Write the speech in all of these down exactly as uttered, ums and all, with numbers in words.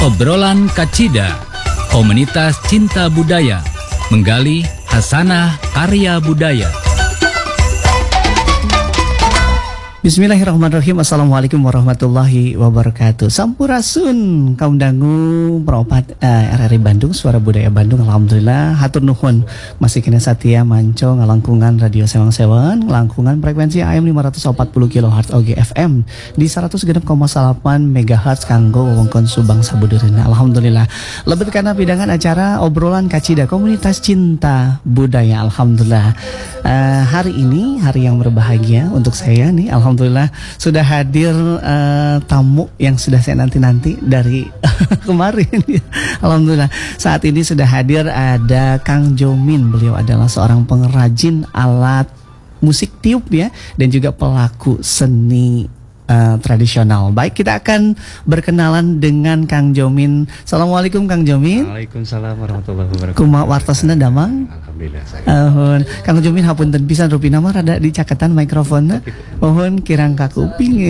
Obrolan Kacida, komunitas cinta budaya, menggali hasanah karya budaya. Bismillahirrahmanirrahim. Assalamualaikum warahmatullahi wabarakatuh. Sampurasun kaum dangu peropat uh, R R I Bandung, Suara Budaya Bandung. Alhamdulillah, hatur nuhun masih kena satia manco ngalangkungan radio sewang-sewang, ngalangkungan frekuensi A M lima ratus empat puluh kilohertz O G F M di seratus genep koma delapan megahertz kanggo wewengkon Subang Sabudeurna. Alhamdulillah. Lebet kana pidangan acara obrolan kacida komunitas cinta budaya. Alhamdulillah. Uh, hari ini hari yang berbahagia untuk saya nih. Alhamdulillah. Alhamdulillah sudah hadir uh, tamu yang sudah saya nanti-nanti dari kemarin. Alhamdulillah saat ini sudah hadir ada Kang Jomin. Beliau adalah seorang pengrajin alat musik tiup ya, dan juga pelaku seni uh, tradisional. Baik, kita akan berkenalan dengan Kang Jomin. Assalamualaikum Kang Jomin. Waalaikumsalam warahmatullahi wabarakatuh. Kumaha wartosna damang? Alhamdulillah saya. Ahun, Kang Jomin hapunten pisan rupina mah rada dicaketan mikrofonnya. Mohon kirang ka kuping.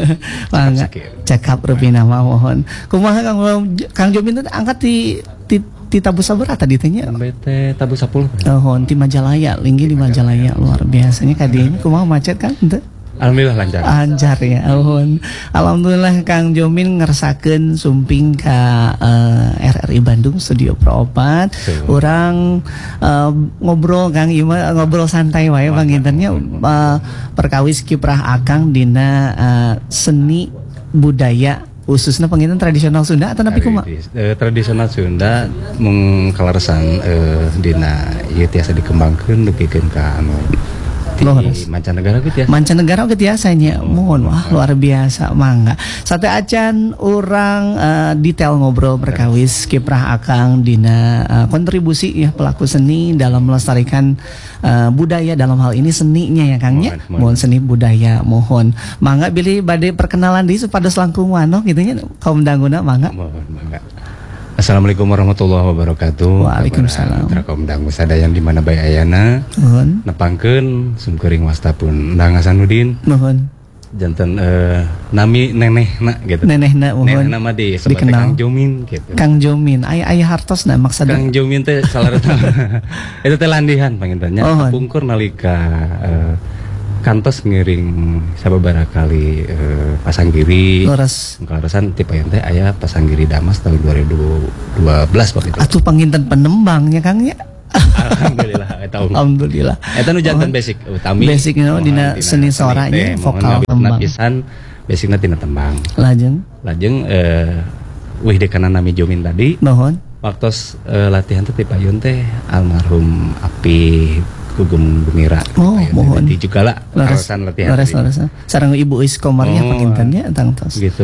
Mangga cakap rupina mah mohon. Kumaha Kang Kang Jomin teh angkat di di di tabu sabar tadi tanya. B T tabu sepuluh. Ahun di Majalaya, linggi di Majalaya luar biasanya kadinya kumaha macet kan teu? Alhamdulillah lancar. Lancar ya, ahun. Alhamdulillah Kang Jomin ngerasakeun sumping ka uh, R R I Bandung Studio Proopat. Urang uh, ngobrol Kang Ima ngobrol santai wae pangintennya uh, perkawis kiprah Akang dina uh, seni budaya khususnya penginten tradisional Sunda atau napi kumaha? Uh, tradisional Sunda mung kaleresan uh, dina ieu tiasa dikembangkeun dugikeun ka anu di mancanegara gitu ya. Mancanegara gitu ya sayanya. Mohon wah luar biasa mangga. Sate acan orang uh, detail ngobrol berkawis kiprah Akang dina uh, kontribusi ya pelaku seni dalam melestarikan uh, budaya, dalam hal ini seninya ya Kangnya. Mohon, mohon seni budaya mohon. Mangga bilih bade perkenalan di supados langkung wanoh gitu nya kaum dangguna mangga. Mohon mangga. Assalamualaikum warahmatullahi wabarakatuh. Waalaikumsalam. Trakom dangu sadayan di mana bae ayana. Mohon. Nepangkeun sumkeuring wastapun Endang Hasanuddin. Mohon. Janten uh, nami nenehna gitu. Nenehna mohon. Nenehna mah di sebagai Kang Jomin gitu. Kang Jomin, aya aya hartosna maksudna. Kang Jomin teh salareta. Eta teh landihan pangintennya. Oh, pungkur nalika uh, kantos ngiring sababaraha kali uh, Pasanggiri. Leres. Kaleresan tipe teh aya Pasanggiri Damas tahun dua ribu dua belas waktu itu. Atuh panginten penembangnya Kang ya. Alhamdulillah eta Alhamdulillah. Eta nu janten basic utami. Basic no dina seni suaranya vokal tembang. Pisan basicna tina tembang. Lajeng. Lajeng eh wih dekana nami Jomin tadi. Mohon. Waktos uh, latihan teh payun teh almarhum Api Gugum Bumira. Oh, mohon. Di juga lah karasan latihan. Laras laras. Sareng Ibu Is Komarnya oh, pangintennya tang tos. Gitu.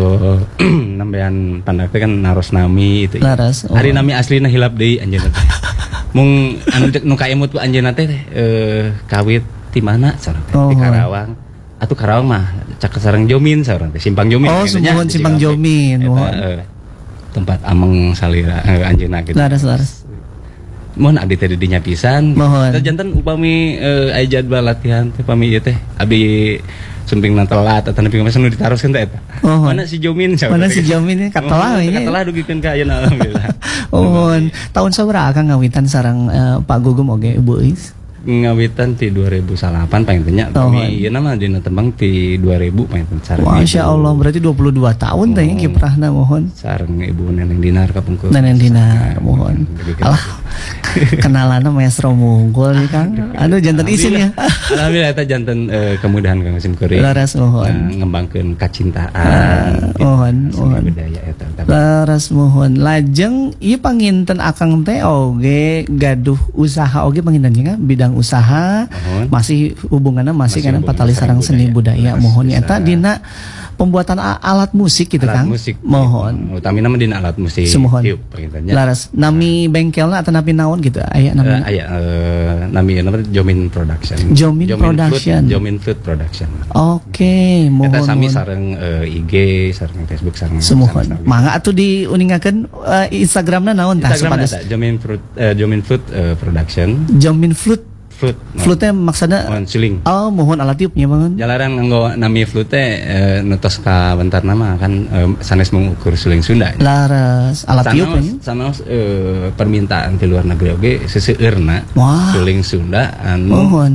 Nambean pandak teh kan naros nami itu. Laras. Oh. Ari nami aslina hilap deui anjeunna teh. Mung anu nu kaemut ku anjeunna teh eh kawit ti mana sareng oh, di Karawang. Atuh Karawang mah cak sareng Jomin sareng teh Simpang Jomin. Oh, mohon Simpang Jomin. Mohon. Uh, tempat ameng salira uh, anjeunna gitu. Laras laras. Mohon abdi teh didinya pisan. Mohon. Janten upami uh, aya jadwal latihan teh pami ieu teh abdi sumping telat atau nepi ka nu ditaroskeun teh eta. Mana si Jomin? Mana si Jomin katelah we nya. Katelah dugikeun ka ayeuna alhamdulillah. Mohon. Tahun sabaraha Kang ngawitan sareng uh, Pak Gugum oge Ibu Is? Ngawitan ti dua ribu delapan pangintennya. Kami ieu nama dina tembang ti dua ribu panginten sareng. Masya Allah berarti dua puluh dua tahun teh kiprahna mohon. Sareng Ibu Neneng Dinar kapungkur. Neneng Dinar mohon. Alah. Kenalanna maestro munggul nih Kang. Aduh janten isin ya. Alhamdulillah eta janten uh, kemudahan Kang Simkuring. Laras mohon. Uh, ngembangkeun kacintaan. Uh, mohon mohon. Budaya eta. Laras mohon. Lajeng ieu panginten Akang teh oge gaduh usaha oge pangintennya bidang usaha mohon. Masih hubungannya masih, masih karena patali sarang seni budaya, budaya. Mohon eta dina pembuatan alat musik gitu alat Kang. Musik. Mohon. Utami nama dina alat musik. Semohon. Laras nami bengkelna atau nami naon gitu aya nami. Uh, aya uh, nami nama Jomin Production. Jomin, Jomin Production. Food, Jomin Food Production. Oke, okay, mohon. Kita sami sareng uh, I G, sareng Facebook, sareng. Semohon. Mangga atuh diuningakeun uh, Instagramna naon tah Instagram ada Jomin Fruit uh, Jomin Food uh, Production. Jomin Fruit flute. Flute maksudnya Mohon suling. oh mohon alat tiupnya bangun. Jalaran nganggo nami flute eh, nutos ka bentar nama kan eh, sanes mengukur suling Sunda. Laras alat tiup ya. Sana eh, permintaan di luar negeri oge seseueurna Wah. suling Sunda anu Mohon.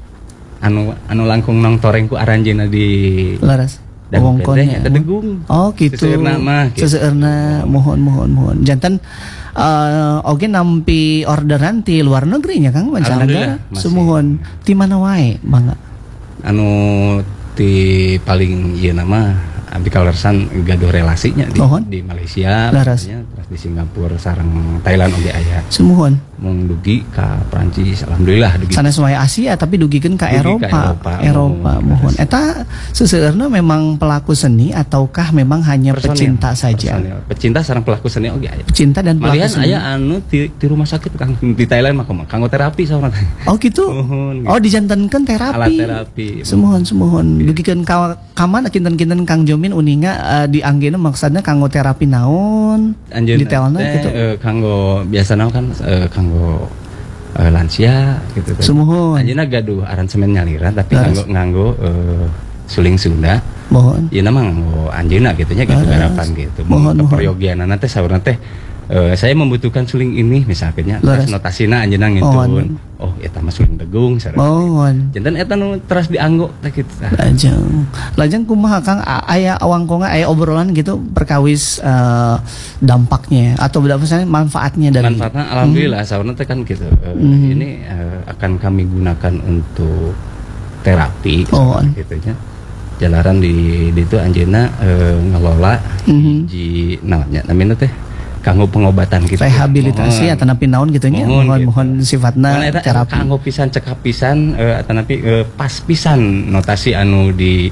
anu anu langkung nong toreng ku aranjeuna di Laras. Dagu Wongkonnya. Teteh, Dedegung. Oh gitu. Seseueurna mah gitu. Seseueurna mohon mohon mohon. Jantan uh, oge nampi orderan ti luar negerinya Kang mancanegara. Alhamdulillah, masih. Sumuhun ti mana wae Bangga. Anu ti paling ieu nama abdi kalersan gaduh relasinya di, Mohon. di Malaysia, Laras. maksudnya, terus di Singapura sareng Thailand oge aya. Sumuhun. Mung dugi ka Prancis alhamdulillah dugi. Sanes wae Asia tapi dugikeun ka Dugi ka Eropa. Eropa, Eropa mohon. mohon. Eta seseueurna memang pelaku seni ataukah memang hanya Personil, pecinta saja? personil. Pecinta sareng pelaku seni oge aya. Pecinta dan pelaku Malihan seni. aya anu ti, ti rumah sakit Kang di Thailand mah kumaha kanggo terapi saurna teh. Oh gitu. Mohon, gitu. Oh dijantankeun terapi. Alat terapi. Semohon semohon. Dugikeun ka kaman kinten-kinten Kang Jomin uninga uh, di anggena maksudna kanggo terapi naon? Anjeun Detailna teh, gitu. eh, kanggo biasana kan eh, kanggo eh, lansia gitu teh. Semohon. Anjeunna gaduh aransemen nyaliran tapi Laras. nganggo nganggo eh, suling Sunda. Mohon. Ieu mah nganggo anjeunna gitu nya gitu Laras. garapan gitu. Mohon, mohon. Keperyogianana teh saurna teh eh, saya membutuhkan suling ini misalnya Laras. terus notasina anjeunna ngitun. Oh, eta mah suling degung saurna. Mohon. Janten eta nu teras dianggo teh kitu. tah. Lajeng, lajeng kumaha Kang A- aya awangkonga aya obrolan gitu perkawis eh, dampaknya atau misalnya manfaatnya dari Manfaatnya alhamdulillah saurna teh kan gitu. Eh, Hmm. Ini eh, akan kami gunakan untuk terapi Oh. gitu nya. Jalaran di di itu anjeunna eh, ngelola Mhm. hiji naonnya namina teh kanggo pengobatan gitu. rehabilitasi Mohon. atau napi naon gitu nya Mohon, mohon gitu. mohon sifatna Karena eta terapi. kanggo pisan cekap pisan eh, atau napi eh, pas pisan notasi anu di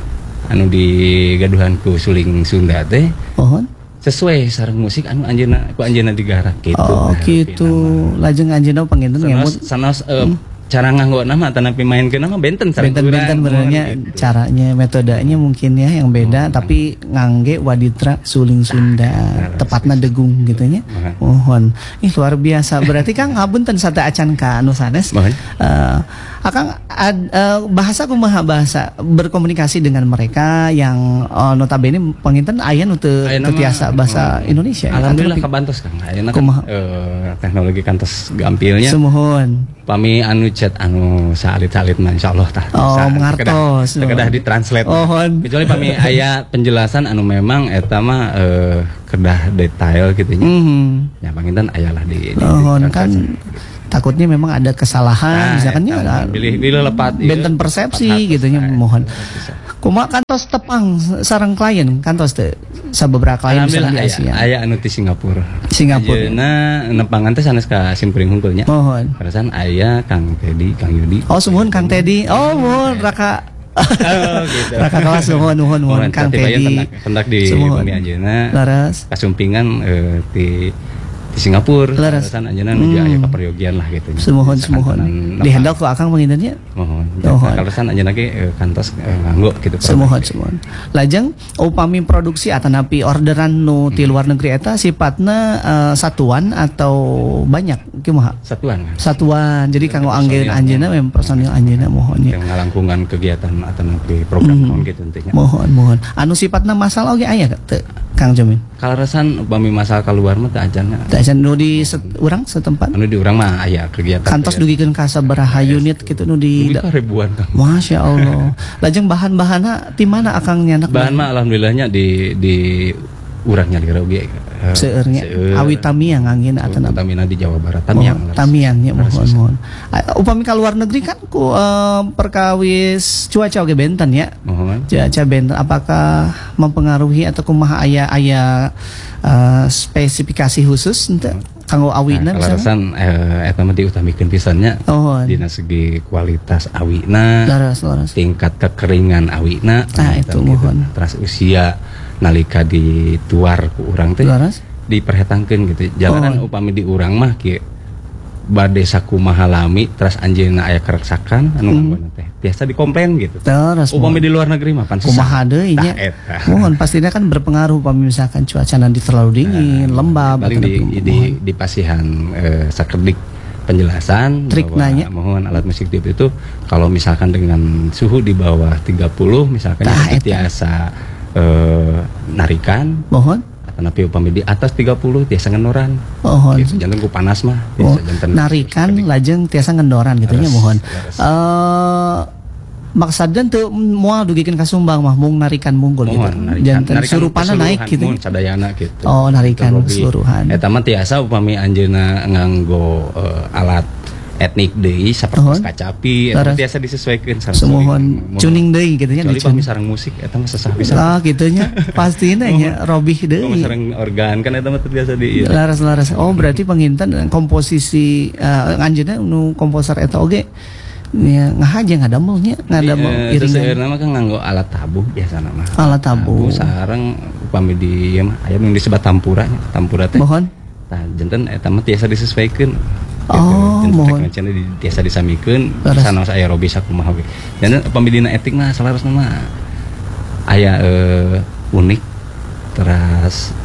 anu di gaduhan ku suling Sunda teh Mohon. sesuai sareng musik anu anjeunna ku anjeunna digarap gitu. Oh Nah, gitu. Lajeng anjeunna panginten ngemut sanos, sanos eh, cara nganggo nama atau napi main ke nama benten sareng benten-benten urang, benernya mohon, gitu. caranya metodenya mungkin ya yang beda tapi ngangge waditra suling Sunda tepatna degung gitu nya. Mohon. Ih luar biasa. Berarti Kang ngapunten sate acan ka anu sanes. Mohon. Eh, Akang ad- eh, bahasa kumaha bahasa berkomunikasi dengan mereka yang eh, notabene panginten aya nu teu Aya teu nama, tiasa bahasa oh, Indonesia. Alhamdulillah Atau kabantos Kang. Ayeuna Kumaha? kan eh, teknologi kantos gampilnya. Semohon. Pami anu chat anu saalit-alit mah insyaallah tah. Oh, bisa. mengartos. Teu kedah ditranslate. Ohon. Kecuali pami aya penjelasan anu memang eta mah eh, kedah detail gitu nya. Mhm. Ya panginten ayalah di, di, Ohon di kan translate. takutnya memang ada kesalahan Nah, misalkan ya eta, ada pilih pilih lepat ieu, benten persepsi lepat gitu nya hatus, mohon. nah, bisa. Kumaha kantos tepang sareng klien kantos teh sabeberapa klien misalnya Alhamdulillah di aya Asia. aya anu ti Singapura. Singapura. Ayeuna nempangan teh sanes ka simpring hungkulnya. Mohon. Parasan aya Kang Tedi, Kang Yudi. Oh sumuhun Kang Teddy. Oh mohon Raka. Oh, gitu. Raka kelas mohon mohon mohon Mohon Kang Tati Bayan Teddy. tendak, tendak di Sumuhun. bumi anjeuna. Laras. Kasumpingan eh, di di Singapura. Laras. Parasan anjeuna nuju Hmm. aya kaperyogian lah gitu. Semohon Bisa semohon. kantonan Di nepang. handle ku Akang pengintennya. Mohon. Mohon. Kalasan anjeuna ge eh, kantos eh, nganggo gitu. Semohon semohon. Lajeng upami produksi atanapi orderan nu ti luar negeri eta sifatna eh, satuan atau banyak kumaha? Satuan kan. Satuan. Jadi kanggo anggeun Personil. anjeunna memang personil anjeunna mohonnya. Yang ngalangkungan kegiatan atau nanti program Mhm. naon gitu intinya. Mohon mohon. Anu sifatna masalah oge aya teu Kang Jomin? Kalasan upami masalah keluar mah teu ajanna. Teu asa nu di set, urang setempat. Anu di urang mah aya kegiatan. Kantos dugikeun ka sabaraha unit gitu nu di Dugi ka ribuan Kang. Masya Allah. Lajeng bahan-bahanna ti mana Akang nyanak? Bahan mah alhamdulillahnya di di urang nyalira oge. eh, Seueurnya seueur. awi tamiang angin atau Utamina di Jawa Barat Tamiang, Tamiang. Laras. Tamiang ya Laras mohon bisa. mohon. Ah, Upami ka luar negeri kan ku eh, perkawis cuaca oge benten ya. Mohon. Cuaca benten apakah mempengaruhi atau kumaha aya aya eh, spesifikasi khusus ente kanggo awina Nah, misalnya? kalarasan eh eta mah diutamikeun pisannya Oh, dina segi kualitas awina, laras laras. tingkat kekeringan awina, Ah, itu mohon. Terus usia nalika dituar ku urang teh Laras. diperhetangkeun gitu. Jalanan Oh. upami di urang mah kieu bade sakumaha lami terus anjeunna aya kereksakan anu nganggonan teh biasa dikomplain gitu. Laras. Upami di luar negeri mah pan susah. Kumaha deui Tah, nya. eta. Mohon pastinya kan berpengaruh upami misalkan cuaca nanti terlalu dingin, lembab Paling atau di, napi, di, mohon. di pasihan eh, sakedik penjelasan Trik bahwa nanya. mohon alat musik tiup itu kalau misalkan dengan suhu di bawah tiga puluh misalkan Tah, itu eta. tiasa eh, narikan Mohon. tapi upami di atas tiga puluh tiasa ngenoran. Mohon. Gitu, jantan ku panas mah. Oh, Biasa jantan narikan seperti- lajeng tiasa ngendoran gitu nya Laras, mohon. laras. Eh maksudnya tuh moal dugikeun ka Sumbang mah mung narikan munggul gitu. mohon Jantan surupana naik gitu. mohon sadayana gitu. Oh, narikan Gitu, Robi. keseluruhan. Eta mah tiasa upami anjeunna nganggo eh, alat etnik deui sapertos Mohon. kacapi eta Laras. tiasa disesuaikeun sareng Semohon suling. tuning deui gitu nya Kecuali dicun. pami sareng musik eta mah sesah pisan. Ah gitu nya pastina nya robih Pami deui. sareng organ kan eta mah biasa di ieu. Laras-laras. Oh berarti pengintan dan komposisi uh, anjeunna nu komposer eta oge nya ngahaja ngadamelnya ngadamel Eh, iringan seseurna mah kan nganggo alat tabuh biasa nama. alat tabuh. sareng upami di ieu mah aya nu disebut tampura nya. Tampura teh. Mohon. Tah janten eta mah tiasa disesuaikeun. Oh, mohon. Frekuensinya di, tiasa disamikeun Laras. sanos aya robi sakumaha we. Janten upami dina etik mah salarosna mah aya eh, unik teras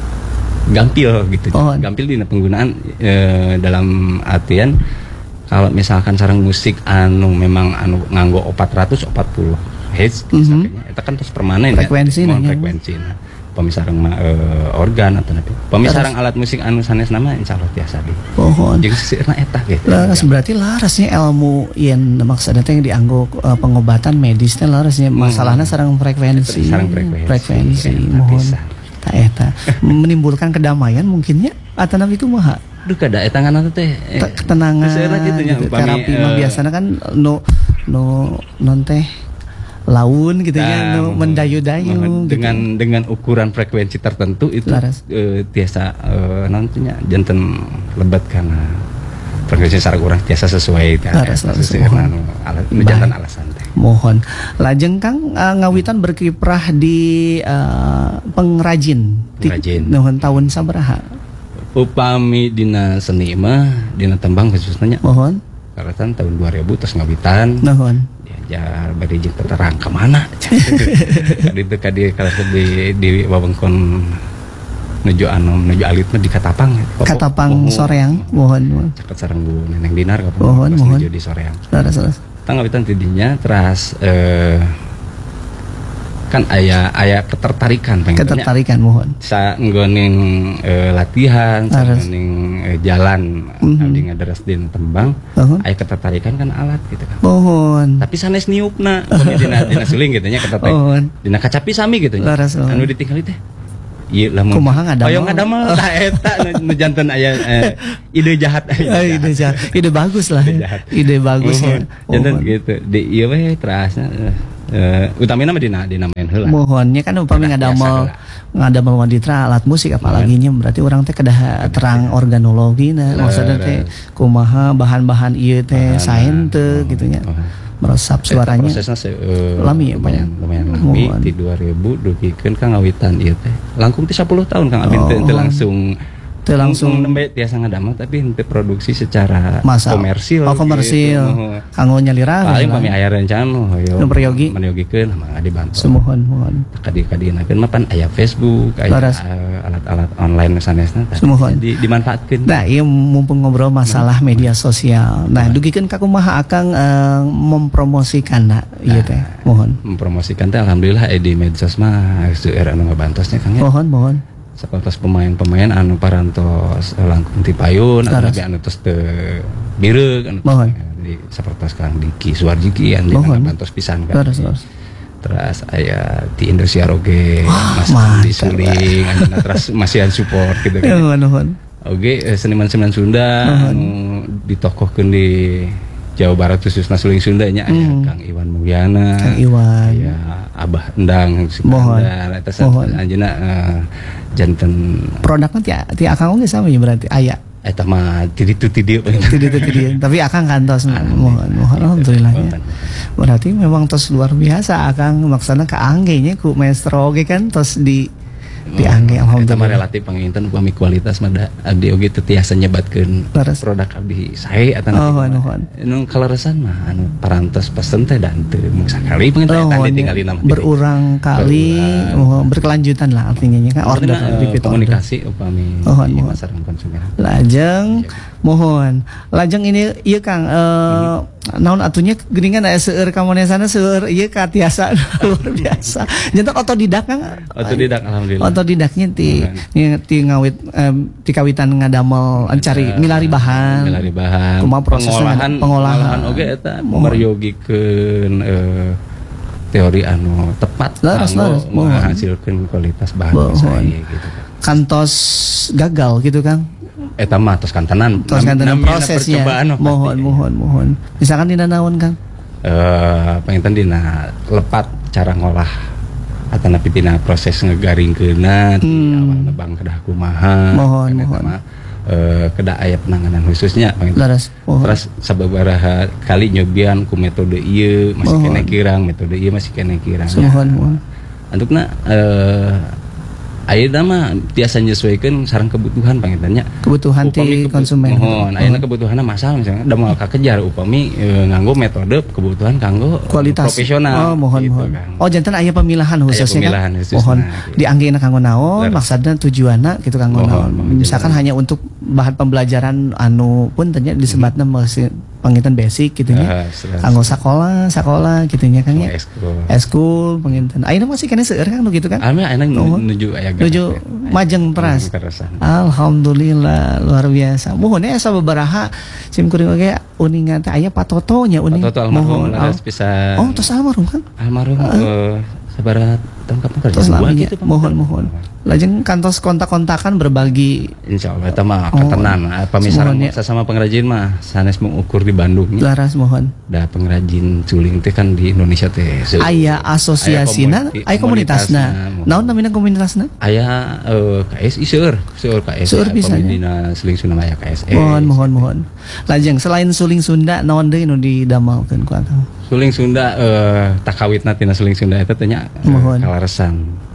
gampil gitu. Oh. Gampil dina penggunaan eh, dalam artian kalau misalkan sareng musik anu memang anu nganggo empat ratus empat puluh hertz Mhm. sakitnya eta kan terus permanen Frekuensi ya. Mohon nanya. frekuensi pemisarang uh, organ atau napi pemisarang alat musik anu sanes nama insyaallah tiasa di Pohon. jeung seueurna eta gitu. Laras berarti larasnya ilmu yang maksudnya teh yang dianggo uh, pengobatan medisnya larasnya masalahnya sarang frekuensi. Sareng frekuensi. Frekuensi, Eta mohon. pisan. Tak eta menimbulkan kedamaian mungkinnya atau nabi itu mah Duh kada eta ngana teh eh, Te- ketenangan seueurna kitu nya gitu. upami, Terapi mah eh, biasanya kan no no non teh laun gitu ya nah, no mendayu-dayu mohon. gitu. dengan dengan ukuran frekuensi tertentu itu Laras. eh, tiasa eh, nantinya janten lebat karena frekuensi sareng urang tiasa sesuai teh Laras, laras, seueurna mohon. anu alat nu Baik. jantan alasan teh. Mohon. Lajeng Kang uh, ngawitan berkiprah di uh, pengrajin. Ti- Pengrajin. Nuhun tahun sabaraha? Upami dina seni mah dina tembang khususnya Mohon. karatan tahun dua ribu terus ngawitan Nuhun. diajar bari jeung terang ka mana kadi teu kadi kalau di di wewengkon nuju anu nuju alit mah di Katapang Katapang Soreang. Mohon. Mohon. caket sareng Bu Neneng Dinar ka Mohon, mohon. nuju di Soreang Laras, laras. tang ngawitan tidinya teras eh, kan aya aya ketertarikan pengen Ketertarikan mohon. sa nggoning eh, latihan sa Laras. nggoning eh, jalan Mhm. abdi ngadaras din tembang Mohon. aya ketertarikan kan alat gitu kan Mohon. tapi sanes niupna upami dina dina suling gitu nya ketertarik Mohon. dina kacapi sami gitu nya Laras, mohon. anu ditinggali teh ieu lamun Kumaha ngadamel? hoyong ngadamel tah eta nu- nu janten aya eh, ide jahat Ah, ide jahat. Ide bagus lah. Ide jahat. Ide bagus ya. janten Mohon. gitu di ieu we terasna eh, eh, utamina mah dina dina main heula Mohonnya kan upami Kedah ngadamel biasa ngadamel waditra alat musik apalagi nya berarti orang teh kedah terang organologi nah maksudnya teh kumaha bahan-bahan ieu teh saen teu gitu nya meresap suaranya prosesna se, eh, lami ya, lumayan Pak? lumayan lami Mohon. di dua ribu dugikeun Kang ngawitan ieu teh langkung ti sepuluh tahun Kang Abin Oh. teu teu langsung Teu langsung nembe tiasa ngadamel tapi henteu produksi secara masa komersil oh komersil gitu. Mohon. kanggo nyalira paling pami aya rencana hoyo Nu peryogi. menyogikeun mangga dibantu semohon mohon kadi-kadienakeun mah pan aya Facebook aya Laras. eh, alat-alat online sanesna tah Semohon. di, dimanfaatkeun nah iya mumpung ngobrol masalah media sosial nah dugikeun ka kumaha akang eh, mempromosikan nah ieu teh mohon mempromosikan teh alhamdulillah eh, di medsos mah seueur anu ngabantosnya Kang ya. mohon mohon Sapertos pemain-pemain anu parantos langkung ti payun anu Laras. tapi anu tos teu bireug anu Mohon. di sapertos Kang Diki Suwarjiki anu Mohon. ngabantos pisan kan. Laras, laras. Terus aya di Indosiar oge Mas mantap. Andi Suling anu terus masihan support gitu Ya, kan. mohon mohon Oge eh, seniman-seniman Sunda anu ditokohkeun di Jawa Barat khususna Suling Sunda nya aya Hmm. Kang Iwan Mulyana Kang Iwan. aya Abah Endang Mohon. Sukandar eta Mohon. anjeunna eh, janten produknya ti ti akang oge sama ya berarti aya eta mah ti ditu ti dieu tidak tidak tidak tapi akang kantos mohon mohon alhamdulillah ya. Berarti memang tos luar biasa akang maksana kaangge nya ku maestro oge kan tos di diangge Eta mah alhamdulillah. relatif panginten upami kualitas mah da abdi oge teu tiasa nyebatkeun Leres. produk abdi sae eta Oh, nuhun. nu kaleresan mah anu parantos pesen teh dan teu mung sakali panginten Oh, eta nya. ditinggali nama Berurang kali, oh, berkelanjutan lah artinya nya kan order repeat order. komunikasi upami Oh, ieu mohon. mah sareng konsumen. Lajeng mohon. Lajeng ini ieu Kang eh naon atunya geuningan aya seueur kamonesana seueur ieu katiasa luar biasa. Nyentok otodidak Kang. Otodidak alhamdulillah. Otodidaknya ti Alhamdulillah. ti ngawit em, ti kawitan ngadamel cari milari bahan. milari bahan Kumaha prosesna pengolahan pengolahan. oge eta memariyogikeun eh, teori anu tepat Laras, laras, mohon. menghasilkeun kualitas bahan Mohon. sae gitu. Kantos gagal gitu Kang. Eta mah tos kantenan Terus kan Nam- namina prosesnya. percobaan mah Mohon pasti. mohon mohon. Misalkan dina naon Kang? Eh panginten dina lepat cara ngolah atau napi dina proses ngegaringkeunna ti awal nebang kedah kumaha. Hmm. Mohon, Kan eta mohon. mah, eh kedah aya penanganan khususnya panginten. Laras, mohon. Terus sababaraha kali nyobian ku metode ieu masih Mohon. kene kirang, metode ieu masih kene kirang. Mohon mohon. Antukna eh ayeuna mah tiasa nyesuaikeun sareng kebutuhan pangintennya. Kebutuhan ti konsumen. Mohon, ayeuna kebutuhanna masal misalnya da moal kakejar upami e, nganggo metode kebutuhan kanggo e, Kualitas profesional. Oh mohon gitu, mohon. Kang. Oh jantan aya pemilihan khususnya pemilihan kan. khususna, Mohon gitu. dianggena kanggo naon, Laras. maksudna tujuanna gitu kanggo Mohon, naon. mohon, Misalkan jelas. hanya untuk bahan pembelajaran anu pun ternyata disebatna masih panginten basic gitu nya. Ah, jelas. Kanggo sakola, sakola gitu nya Kang Oh, nya. eskul. Eskul panginten. Ayeuna masih kene seueur Kang nu gitu kan. Ame ayeuna Mohon. nuju aya Nuju Majeng teras. Alhamdulillah luar biasa. Mohon ya sababaraha sim kuring oge uningan teh aya patotonya uning. Toto almarhum Mohon. laras bisa Oh, tos almarhum kan? almarhum eh sabaraha tahun kapan kerja Tos dua laminya. gitu Pak. Mohon mohon. Lajeng kantos kontak-kontakan berbagi Insyaallah eta mah Oh, katenan apa misalnya semuanya. sesama pengrajin mah sanes mengukur di Bandung nya. laras mohon. Da pengrajin culing teh kan di Indonesia teh seueur. Aya asosiasina, Aya aya komunitasna. komunitasna. Naon namina komunitasna? Aya eh, K S I seueur, seueur K S I. Seueur pisan, ya? Pamidina Seling Sunda aya K S S. Mohon mohon mohon. Lajeng selain suling Sunda naon deui nu didamelkeun ku Akang? Suling Sunda eh takawitna tina Suling Sunda eta teh nya eh, Mohon. kalaresan.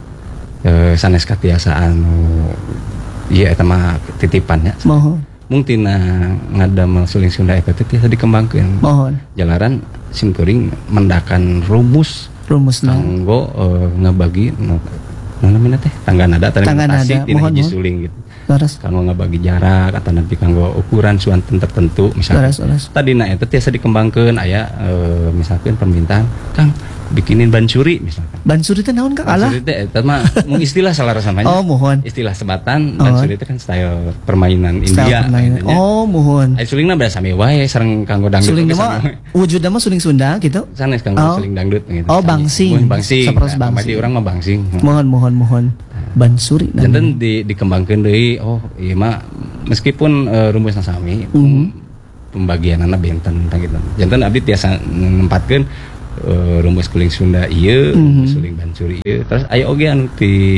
Eh sanes katiasaan nu ieu eta mah titipannya. Mohon. Mung tina ngadamel Suling Sunda eta teh tiasa dikembangkeun. Mohon. Jalaran simkuring mendakan rumus Rumusna. kanggo eh, ngabagi nu nu namina teh tangga nada tadi Tangga nada, tina mohon, hiji mohon. suling gitu. Laras. Kanggo ngabagi jarak atau nanti kanggo ukuran suanten tertentu misalnya. Laras laras. Tadina eta tiasa dikembangkeun aya eh, misalkan permintaan Kang bikinin bansuri misalkan. Bansuri teh naon Kang? Alah. Bansuri teh eta mah mung istilah salah samanya. Oh, mohon. Istilah sebatan Oh. bansuri teh kan style permainan Style India. permainan. gitu nya. Oh, mohon. Ai sulingna berasa sami wae sareng kanggo dangdut. Suling oge mah sami. wujudna mah suling Sunda gitu. Sanes kanggo Oh. suling dangdut gitu. Oh, bangsing. Mun bangsing. Sapertos Nah, bangsing. Madi urang mah bangsing. Mohon mohon mohon. Bansuri namanya. Janten di dikembangkeun deui oh ieu mah meskipun uh, rumusna sami Mhm. pembagianana benten tah gitu. Janten abdi tiasa nempatkeun uh, rumus kuling Sunda ieu, Mhm. suling bansuri ieu. Terus aya oge anu ti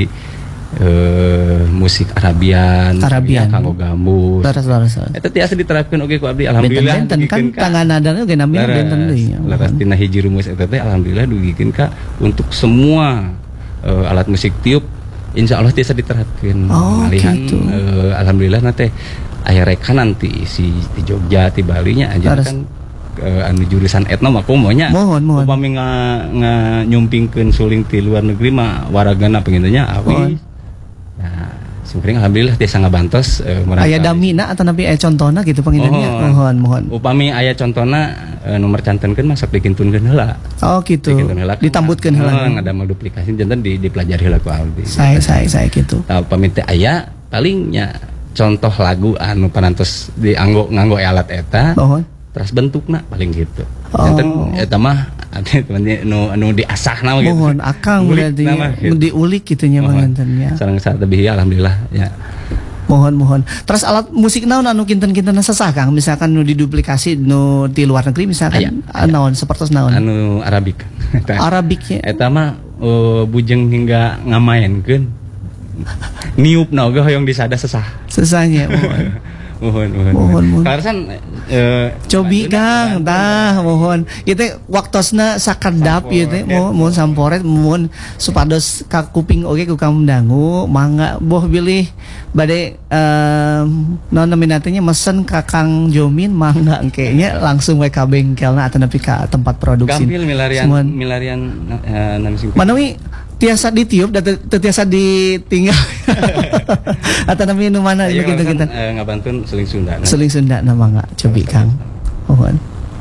uh, musik Arabian, Arabian. kanggo gambus. Laras laras laras. Eta tiasa diterapkeun oge ku abdi alhamdulillah. Benten-benten kan dugikeun ka. tangan nadana oge namina benten deui. ya. Laras tina hiji rumus eta teh alhamdulillah dugikeun ka untuk semua eh, alat musik tiup insya Allah tiasa diterapkeun. Oh, Malihan, gitu. eh, alhamdulillah nanti aya rekanan ti si di Jogja ti Bali nya aja Laras. kan eh, anu jurusan etno mah kumonya. Mohon, mohon. Upami nga, nga nyumpingkeun suling ti luar negeri mah waragana pengen nya Mohon. awi. Nah, simkuring alhamdulillah tiasa ngabantos eh, merangkali. Aya damina atau napi aya contona gitu panginannya. Mohon. Mohon mohon. Upami aya contona eh, nomor cantenkeun mah sok dikintunkeun heula. Oh gitu. Dikintunkeun heula. Ditambutkeun Heeh, heula. ngadamel duplikasi janten di dipelajari heula ku abdi. Saya saya saya gitu. Tah upami teh aya palingnya contoh lagu anu parantos dianggo nganggo alat eta Mohon. terus bentukna paling gitu. Oh. Janten eta mah ade temannya nu anu diasahna gitu. Mohon akang Ngulik berarti nama, gitu. diulik gitunya Mohon. pangintennya. Sareng satebih alhamdulillah ya. Mohon mohon. Terus alat musik naon anu kinten-kinten sesah Kang? Misalkan nu diduplikasi nu di luar negeri misalkan ah, naon seperti naon? Anu Arabik. Eta- Arabiknya. Eta mah uh, bujeng hingga ngamainkeun. Niupna oge hoyong disada sesah. Sesahnya mohon. Mohon, mohon. Mohon, mohon. Karasan eh Cobi Kang, tah mohon. Ieu teh waktosna sakedap ieu teh mohon mohon samporet mohon supados ka kuping oge ku kaum dangu mangga boh bilih bade em non nominatenya mesen ka Kang Jomin mangga engke nya langsung we ka bengkelna atau nepi ka tempat produksi. Gampil milarian Semuan. milarian uh, nami sing Manawi tiasa ditiup dan teu tiasa ditinggal. Atau nami nu mana Ayo, begitu kan, kita. eh, ngabantun seling Sunda. nah. Seling Sunda na mangga cobi Kang. Mohon.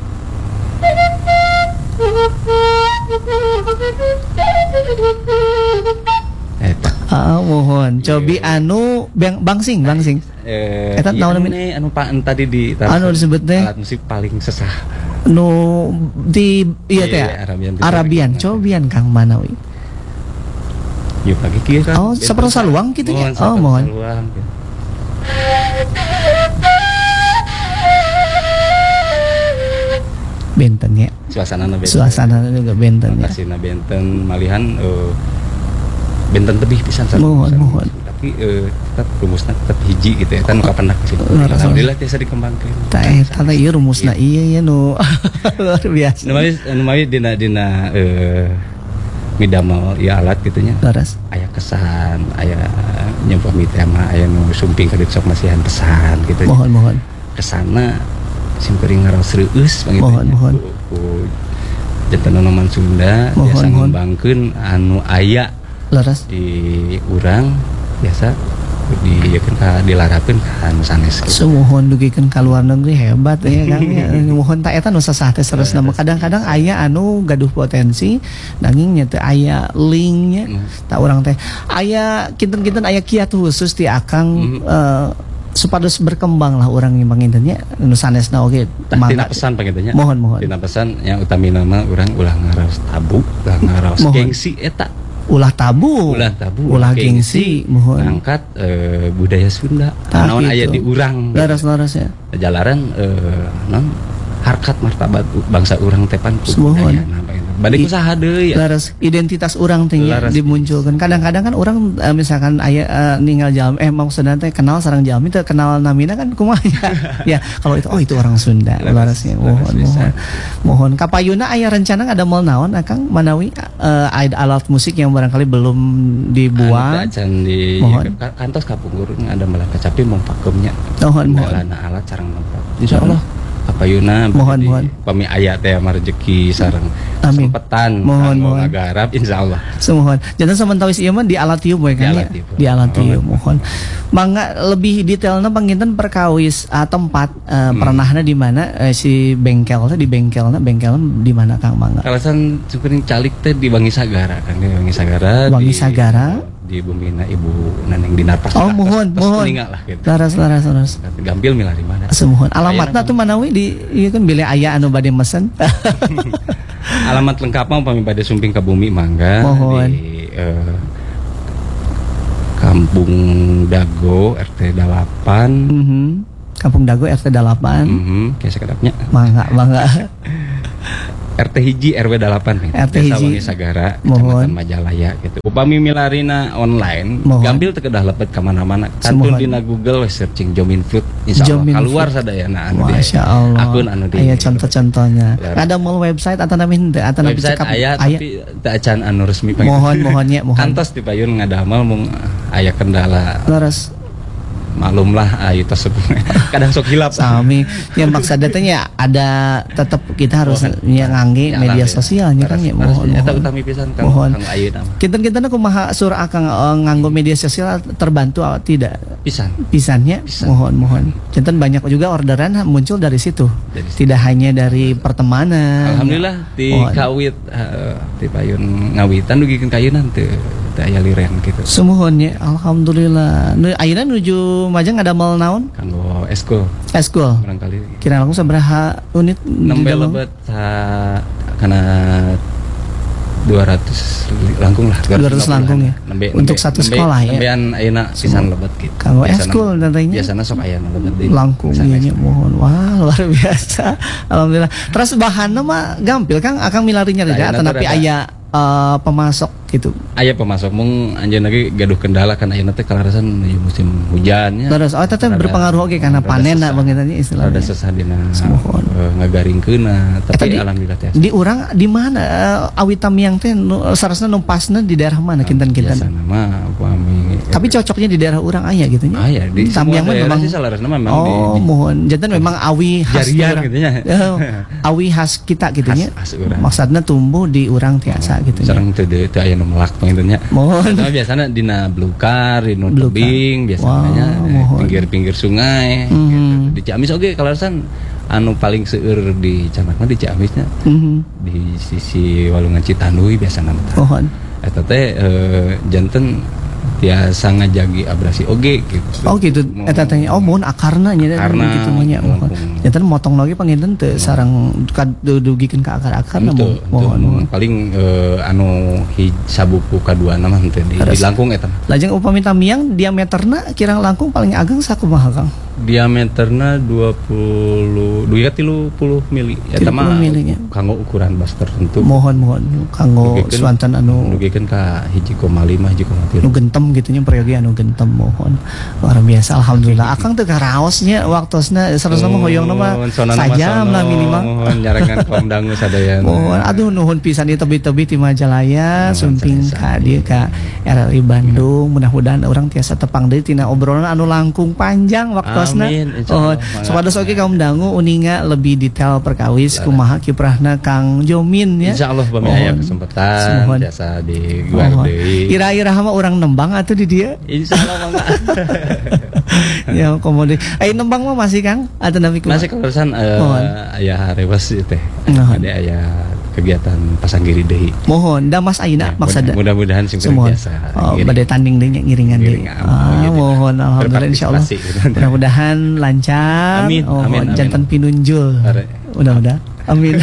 Eta. Ah, mohon. Cobi anu bang bangsing, bangsing. Eh, Eta iya, naon anu namanya? nih, anu Pak tadi di Anu disebut teh? alat musik paling sesah. Nu di iya teh. Iya, Arabian. Arabian, cobian Kang Manawi. Yuk pagi kieu kan. Oh, saperlu saluang kitu nya. Oh, mohon. Saluang, gitu. Benten ya. Suasana benten. Suasana juga benten ya. Makasih na benten malihan eh, benten tebih pisan sareng- Mohon, sareng. mohon. Tapi eh, tetap rumusna tetap hiji gitu ya. Kan kapan nak sih. Laras, Alhamdulillah tiasa dikembangkeun. Tah eta teh ieu rumusna iya ya nu luar biasa. Nu mah nu mah dina dina eh midamel ya alat gitu nya. Laras. Aya kesan, aya nyumpami tema, aya nu sumping kadit sok masihan pesan gitu. Mohon, mohon. Kesana sim kuring ngaraos reueus begitu. Mohon, mohon. Ku janten nonoman Sunda Mohon, biasa mohon. ngembangkeun anu aya Laras. di urang biasa di ya kan dilarapkeun ka anu sanes gitu. Semohon dugikeun ka luar negeri hebat ya Kang ya. Mohon ta eta nu sasah teh saresna mah kadang-kadang aya anu gaduh potensi nanging nya teu aya linknya. Hmm. Tak urang teh aya kinten-kinten aya kiat khusus ti Akang Hmm. eh, supados berkembang lah urang ngimbangin nu sanesna oge Tah tina mangga. pesan pangitanya. Mohon, mohon. Tina pesan yang utami nama urang ulah ngaraos tabu, ulah ngaraos Mohon. gengsi eta. Ulah tabu. Ulah tabu, Ulah gengsi, mohon. Ngangkat eh, budaya Sunda. Tah, Naon aya gitu. di urang. Laras-laras ya. Jalaran eh, non harkat martabat bangsa urang tepan ku Semohon. budaya nah, bae. Bade ku saha deui ya. Laras identitas orang tinggi Laras. dimunculkan. Kadang-kadang kan orang eh, misalkan aya eh, ninggal jalmi eh maksudnya teh kenal sareng jalmi teh kenal namina kan kumaha ya. Ya, kalau itu oh itu orang Sunda. Laras. Larasnya Laras mohon bisa. mohon. Mohon kapayuna aya rencana ada mal naon Akang Manawi eh, ada alat musik yang barangkali belum dibuang. Anu teh acan di Mohon. ka- kantos kapunggur ada malah kacapi mau pakemnya. Mohon mohon. Kendalana alat sareng tempat. Insyaallah kapayuna Mohon, bade mohon. pami aya teh mah rezeki sareng Amin. sempetan Mohon, kanggo mohon. ngagarap insyaallah. Semohon. Jangan samantawis ieu mah di alat tiup we Di kan ya. alat tiup. Di alat tiup Mohon. mohon. Mangga lebih detailna panginten perkawis ah, tempat eh, Hmm. pernahna di mana eh, si bengkel teh di bengkelna bengkelna di mana Kang Mangga? Kalasan cukuring calik teh di Bangi Sagara kan di Bangi Sagara. Bangi di- Sagara. di Bumina Ibu Neneng Dinar pas. Oh mohon mohon. lah gitu. Laras laras laras. Gampil milari mana. Semohon. Alamatna tuh manawi di ieu kan bilih aya anu bade mesen. Alamat lengkap mah pami bade sumping ka bumi mangga Mohon. di eh, Kampung Dago R T delapan. Mhm. Kampung Dago R T delapan. Mhm, kayak sekedapnya. Mangga mangga. R T hiji R W delapan nih. R T Desa hiji. Wangi Sagara, Mohon. Kecamatan Majalaya gitu. Upami milarina online, Mohon. gampil teu kedah lepet ka mana-mana. Kantun Semohon. dina Google we searching Jomin Food, insyaallah Jomin keluar Food. sadayana anu di Masya Allah. akun anu di Aya contoh-contohnya. Ya. Ada mal website atau namin atau namin website cekap aya tapi teu acan anu resmi Mohon mohonnya mohon. Kantos di payun ngadamel mung aya kendala Laras maklum lah ayu tersebut kadang sok hilap sami yang maksudnya teh nya ada tetap kita harus Mohon. nya ngangge Ya, media lah, sosialnya kan ya Laras- mohon laras- eta mohon. utami pisan kang Mohon. kang ayeuna mah. Kinten-kinten kumaha sur Akang eh, nganggo media sosial terbantu atau tidak pisan pisannya Pisan. mohon mohon. Kinten banyak juga orderan muncul dari situ. Dari situ. Tidak hanya dari pertemanan. Alhamdulillah di Mohon. kawit eh, di payun ngawitan dugikeun kayunan teu teu aya liren gitu Semohon ya alhamdulillah. Nu ayeuna nuju Majang ada mal naon? kanggo esko Eskul. barangkali Kira langsung sabaraha unit nembe di dalam? lebet sa kana dua ratus langkung lah dua ratus langkung ya? Nembe- Untuk nembe- satu nembe- sekolah ya? nembean ayeuna pisan lebet gitu Kanggo Biasana- eskul nantinya? biasana sok aya nu lebet di Langkung sana iya nya, eskul. mohon wah luar biasa alhamdulillah terus bahannya mah gampil Kang Akang milarinya Ayeuna tidak atau teh napi rada- aya eh, pemasok gitu. Aya pemasok mung anjeun lagi gaduh kendala kan ayeuna teh kalarasan menuju musim hujannya. Terus oh eta teh berpengaruh oge karena panenna begitu istilahnya. Ada sesah dina Semohon. uh, ngagaringkeunna tapi Eta di- alhamdulillah teh. Di urang di mana uh, awi tamiang teh nu, sarasna nu pasna di daerah mana kinten-kinten. Biasana mah upami Tapi cocoknya di daerah urang aya gitu nya. aya di Tamiang mah memang sih salarasna memang oh, di, di mohon. Jantan memang awi khas jarian urang. gitu nya. Eh, awi khas kita gitu nya. Khas- khas urang. Maksudna tumbuh di urang tiasa gitu nya. Sareng teu deui teu aya nu melak pangitnya. Mohon. Tapi biasanya dina blukar, di nu Blukar. tebing biasanya Wow, eh, mohon. pinggir-pinggir sungai Mhm. gitu. Di Ciamis oge kalarasan anu paling seueur di Camak mah di Ciamisnya. Mhm. Di sisi Walungan Citanduy biasana mah. Mohon. Eta teh eh, janten tiasa ngajagi abrasi oge gitu. Oh gitu, eta teh oh mohon akarna nya Akarna, gitu mah nya mohon. melengkung. Jantan motong lagi panginten teu sareng kadudugikeun ka akar-akarna Itu, mohon. mohon. paling eh, anu hij sabuku kadua nama teh di, di langkung eta. Lajeng upami tamiang diameterna kirang langkung paling ageng sakumaha Kang? Diameterna dua puluh dua tilu puluh mili eta tilu puluh mah mili nya. kanggo ukuran bas tertentu. Mohon mohon kanggo Dugikeun- suantan anu dugikeun ka hiji koma lima hiji koma tilu. anu gentem gitu nya peryogi anu gentem mohon. Luar biasa alhamdulillah. Akang teu karaosnya waktosna sarasna mah hoyongna mah sajam lah minimal. Mohon nyarengan kaum dangu sadaya. Mohon aduh nuhun pisan ieu tebi-tebi ti Majalaya Nuhun sumping ka sanes. dieu ka R R I Bandung. Mudah-mudahan urang tiasa tepang deui tina obrolan anu langkung panjang waktosna. Amin, insyaallah. Oh, supados oge kaum dangu uninga lebih detail perkawis kumaha kiprahna Kang Jomin ya. Insyaallah bami Mohon. aya kesempatan Mohon. biasa di guar Mohon. deui. Ira-ira mah urang nembang atuh di dieu. Insyaallah mangga. Ya komode. Ai nembang mah masih Kang atau nabi kumaha? Masih kalarasan Mohon. eh aya rewas ieu teh. Mohon. Ada aya kegiatan pasanggiri deui. Mohon da Mas Aina Ya, maksudna. mudah-mudahan sing Semua. biasa. Oh, Ngiring. badai tanding deh ngiringan deh. Ngiring, Ah, gitu. mohon alhamdulillah insyaallah. Berpartisipasi, gitu. Mudah-mudahan lancar. Amin, Oh, amin, amin. jantan pinunjul. Are. Udah-udah. Amin.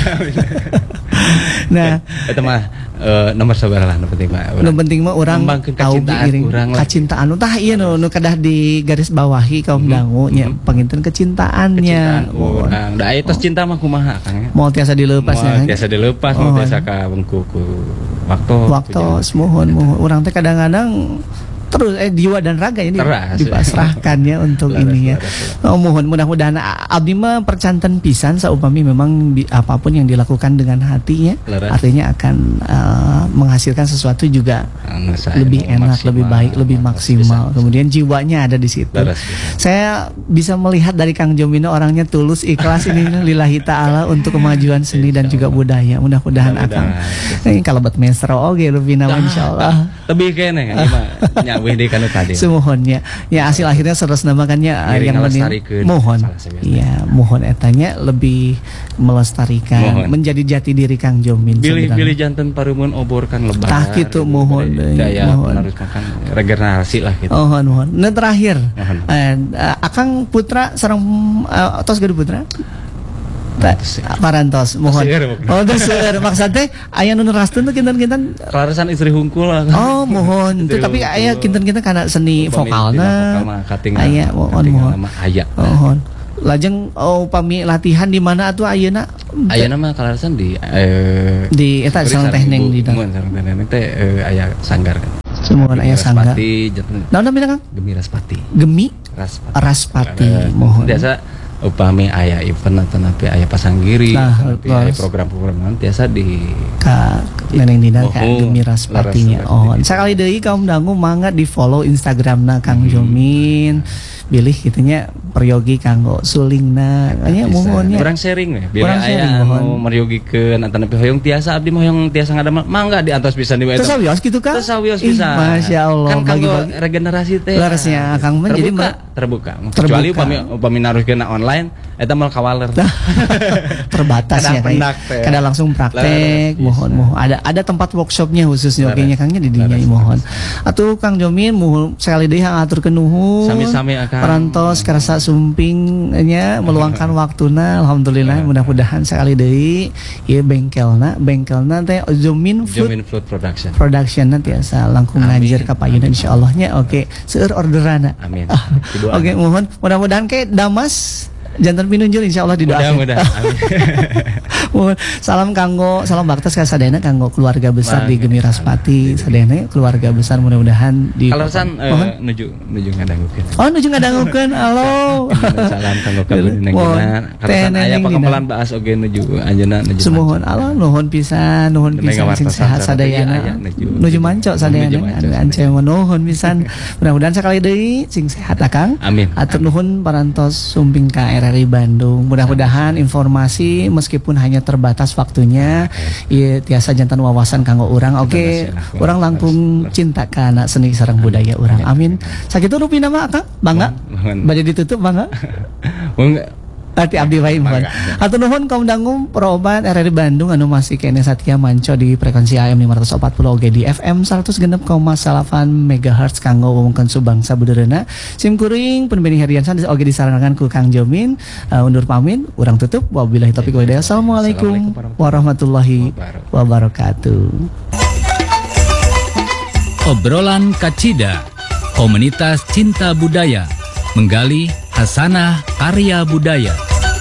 Nah, Eta mah eh, nomor sabaraha lah nu penting mah. nu penting mah orang Ngembangkeun tahu kacintaan giring urang lah. kacintaan nu tah ieu nu nu kadah di garis bawahi kaum dangu nya panginten kecintaannya. Kecintaan urang. Da aya tos cinta mah kumaha Kang ya. Mau tiasa dilepas Moal ya. tiasa dilepas, mau Mohon. tiasa ka bengku ku waktu. Waktu mohon mohon urang teh kadang-kadang terus eh jiwa dan raga ini Teras. dipasrahkannya untuk Laras, ini ya. laras, Oh, mohon mudah-mudahan a- abdi mah percanten pisan saupami memang di, apapun yang dilakukan dengan hatinya Laras. artinya akan uh, menghasilkan sesuatu juga Anu saya lebih mau enak, maksimal, lebih baik, lebih laras, maksimal. bisa. Kemudian jiwanya ada di situ. Laras, bisa. Saya bisa melihat dari Kang Jomino orangnya tulus, ikhlas ini lillahi taala untuk kemajuan seni dan juga budaya. Mudah-mudahan akan ini kalau buat mesra oge lebih nama insyaallah. Tebih kene ieu mah nyawih deui kana tadi. Semohonnya ya hasil akhirnya seres namakannya uh, Ngiring yang penting ngelestarikeun. mohon Salah sebiasa. ya mohon etanya lebih melestarikan Mohon. menjadi jati diri Kang Jomin Pilih-pilih jantan parumun obor kan lebar. Tah kitu, mohon deui, Daya mohon. harus makan regenerasi lah gitu. mohon mohon nah terakhir Mohon. eh, uh, Akang Putra sareng uh, tos gaduh Putra Parantos, ya. Parantos mohon Seueur, bukan. oh teu seueur maksudnya aya nu neraskeun tuh kinten-kinten Kelarasan istri hungkul lah. oh mohon Istri tuh tapi hungkul. aya kinten-kinten karena seni Upami tina vokalna vokal mah katingal- aya mohon katingal mohon mah aya. mohon lajeng oh pami latihan di mana atuh ayeuna Ayeuna mah kelarasan di eh di eta sareng teh neng di Mun sareng teh neng teh eh, aya sanggar kan. semua aya sangga Raspati jantan naon namina Kang Gemi Raspati. Gemi Raspati. Raspati Eh, mohon Biasa upami aya event atau napi aya pasanggiri Nah, atau napi aya terus. program-program naon tiasa di ka Neneng Dina ka Mohon. Gemi Raspatinya. Laras Oh, Raspati. sakali deui kaum dangu mangga di follow Instagramna Kang Hmm. Jomin. Bilih gitunya peryogi kanggo sulingna. Nya mohonnya. Kurang sharing we. Biar Kurang aya sharing, anu mohon. meriogikeun atau napi hoyong tiasa abdi mah hoyong tiasa ngadamel mangga di antos pisan di Terus sawios gitu Kang? Terus sawios Ih, bisa. Masya Allah. Kan kanggo bagi-bagi. regenerasi teh. Larasnya Kang mah jadi terbuka, mah- terbuka. Terbuka. Kecuali upami upami naruhkeun online eta mal kawaler. Terbatas ya Kadang kayak pendak teh. kada langsung praktek Laras, mohon bisa. mohon ada ada tempat workshopnya khususnya Laras. oke nya Kangnya di dinya Laras, mohon atuh Kang Jomin mohon sekali deui ngaturkeun nuhun Sami-sami, Akang. parantos karasa sumping nya meluangkan waktuna alhamdulillah mudah-mudahan sekali deui ieu bengkelna bengkelna teh Jomin Food Jomin Fruit Production. Production tiasa langkung Amin. ngajar ka payuna insyaallah nya oke seueur orderana Amin. Ah, Didoakan. oke mohon mudah-mudahan kayak Damas jantan pinunjul insyaallah didoakan Mudah-mudahan. Amin. Mohon salam kanggo salam baktas ka sadayana kanggo keluarga besar di Bang, Gemiraspati. Sadayana keluarga besar mudah-mudahan di Kalau san eh, Mohon. nuju nuju ngadangukeun. Oh nuju ngadangukeun halo. Salam kanggo ka Budineng Mohon. Dinar. Kalau san Teh aya Neneng pakampelan baas oge nuju anjeunna nuju. Semohon Allah nuhun pisan nuhun Neneng pisan sing ngawartosan sehat sareng ieu aya sadayana. nuju. Nuju manco sadayana Nuju manco anu ance nuhun pisan. Mudah-mudahan sakali deui sing sehat akang. Amin. Atur nuhun parantos sumping ka R R I Bandung. Mudah-mudahan informasi meskipun hanya terbatas waktunya ieu tiasa jantan wawasan kanggo urang. Oke, urang langkung cinta ka anak seni sareng budaya urang. Amin. Sakitu rupina mah akang bangga. Bade ditutup bangga. Mung Ati abdi wae mohon. Hatur nuhun kaum dangu perobat R R I Bandung anu masih kene satia manco di frekuensi A M lima ratus empat puluh oge di F M seratus genep koma delapan megahertz kanggo wewengkon subangsa budereuna. Sim kuring pun Beni Heriansan oge disarankan ku Kang Jomin uh, undur pamit urang tutup wabillahi taufiq wal hidayah. Assalamualaikum warahmatullahi wabarakatuh. Obrolan Kacida, komunitas cinta budaya, menggali hasanah karya budaya.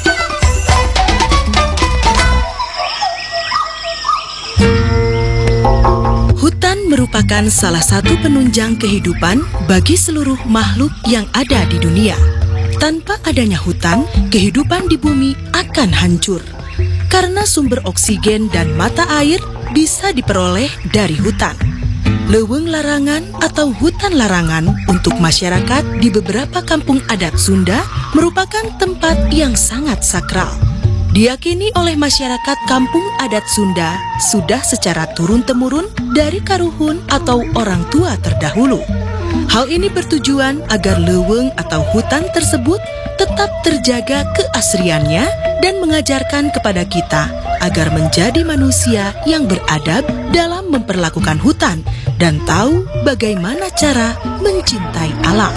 Hutan merupakan salah satu penunjang kehidupan bagi seluruh makhluk yang ada di dunia. Tanpa adanya hutan, kehidupan di bumi akan hancur. Karena sumber oksigen dan mata air bisa diperoleh dari hutan. Leuweung larangan atau hutan larangan untuk masyarakat di beberapa kampung adat Sunda merupakan tempat yang sangat sakral. Diyakini oleh masyarakat kampung adat Sunda sudah secara turun-temurun dari karuhun atau orang tua terdahulu. Hal ini bertujuan agar leuweung atau hutan tersebut tetap terjaga keasriannya dan mengajarkan kepada kita agar menjadi manusia yang beradab dalam memperlakukan hutan dan tahu bagaimana cara mencintai alam.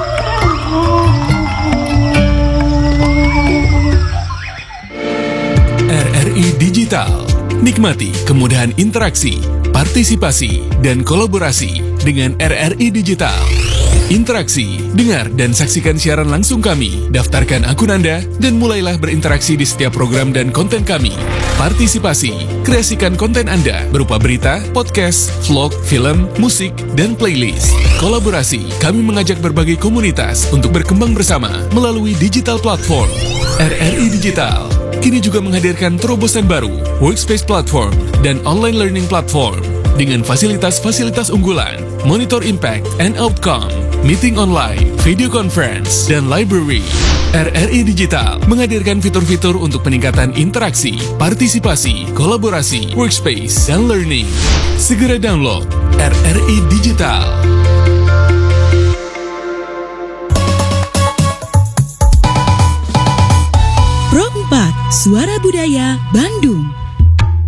R R I Digital. Nikmati kemudahan interaksi, partisipasi, dan kolaborasi dengan R R I Digital. Interaksi, dengar dan saksikan siaran langsung kami, daftarkan akun Anda, dan mulailah berinteraksi di setiap program dan konten kami. Partisipasi, kreasikan konten Anda berupa berita, podcast, vlog, film, musik, dan playlist. Kolaborasi, kami mengajak berbagai komunitas untuk berkembang bersama melalui digital platform. R R I Digital kini juga menghadirkan terobosan baru, workspace platform, dan online learning platform dengan fasilitas-fasilitas unggulan, monitor impact and outcome, meeting online, video conference, dan library. R R I Digital menghadirkan fitur-fitur untuk peningkatan interaksi, partisipasi, kolaborasi, workspace, dan learning. Segera download R R I Digital. Pro empat Suara Budaya Bandung.